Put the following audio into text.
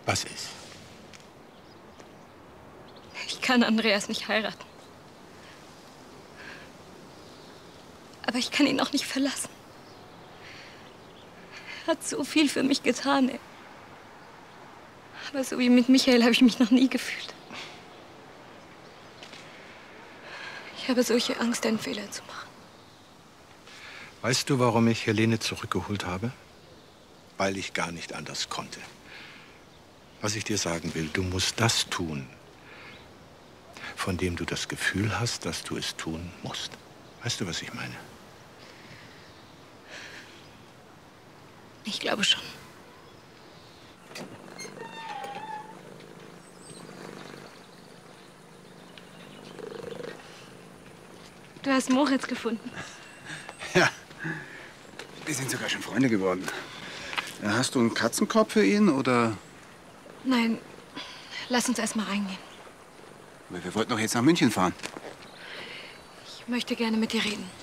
Was ist? Ich kann Andreas nicht heiraten. Aber ich kann ihn auch nicht verlassen. Er hat so viel für mich getan. Aber so wie mit Michael habe ich mich noch nie gefühlt. Ich habe solche Angst, einen Fehler zu machen. Weißt du, warum ich Helene zurückgeholt habe? Weil ich gar nicht anders konnte. Was ich dir sagen will, du musst das tun, von dem du das Gefühl hast, dass du es tun musst. Weißt du, was ich meine? Ich glaube schon. Du hast Moritz gefunden. Ja, wir sind sogar schon Freunde geworden. Hast du einen Katzenkorb für ihn, oder? Nein, lass uns erst mal reingehen. Wir wollten doch jetzt nach München fahren. Ich möchte gerne mit dir reden.